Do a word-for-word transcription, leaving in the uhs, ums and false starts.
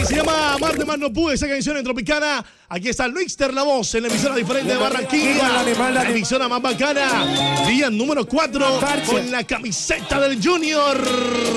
Sí, se llama Amarte Más No Pude, esa canción en Tropicana. Aquí está Luixter La Voz en la emisora diferente de Barranquilla. La emisora más bacana. Día número cuatro con la camiseta del Junior.